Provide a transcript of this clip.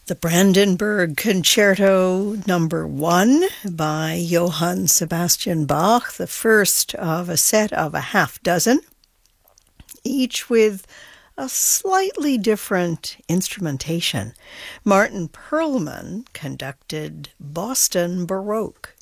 The Brandenburg Concerto Number 1 by Johann Sebastian Bach, the first of a set of a half dozen, each with a slightly different instrumentation. Martin Perlman conducted Boston Baroque.